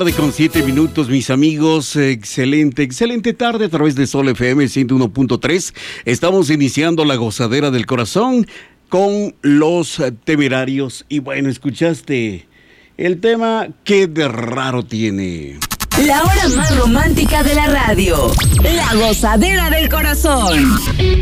Con 7 minutos, mis amigos, excelente tarde a través de Sol FM 101.3. Estamos iniciando la gozadera del corazón con Los Temerarios. Y bueno, escuchaste el tema que de raro tiene. La hora más romántica de la radio, la gozadera del corazón.